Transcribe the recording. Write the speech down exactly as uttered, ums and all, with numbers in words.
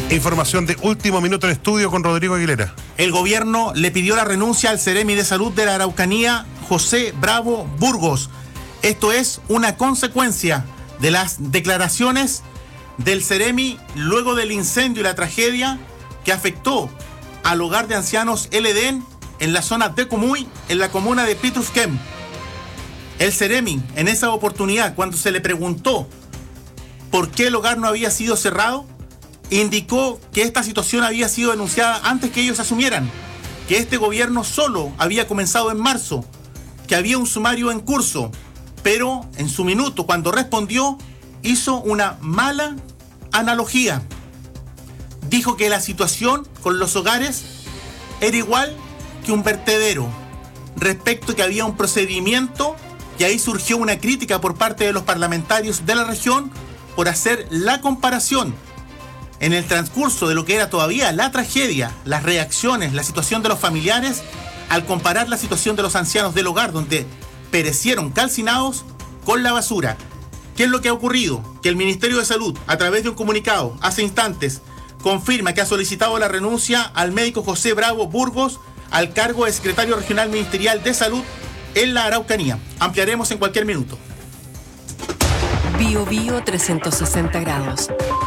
Información de último minuto en estudio con Rodrigo Aguilera. El gobierno le pidió la renuncia al Seremi de Salud de la Araucanía, José Bravo Burgos. Esto es una consecuencia de las declaraciones del Seremi luego del incendio y la tragedia que afectó al hogar de ancianos El Edén en la zona de Comuy, en la comuna de Pitrufquén. El Seremi, en esa oportunidad, cuando se le preguntó por qué el hogar no había sido cerrado, indicó que esta situación había sido denunciada antes que ellos asumieran, que este gobierno solo había comenzado en marzo, que había un sumario en curso, pero en su minuto, cuando respondió, hizo una mala analogía. Dijo que la situación con los hogares era igual que un vertedero, respecto que había un procedimiento, y ahí surgió una crítica por parte de los parlamentarios de la región por hacer la comparación en el transcurso de lo que era todavía la tragedia, las reacciones, la situación de los familiares, al comparar la situación de los ancianos del hogar, donde perecieron calcinados, con la basura. ¿Qué es lo que ha ocurrido? Que el Ministerio de Salud, a través de un comunicado, hace instantes, confirma que ha solicitado la renuncia al médico José Bravo Burgos al cargo de secretario regional ministerial de Salud en la Araucanía. Ampliaremos en cualquier minuto. Bio Bio trescientos sesenta grados.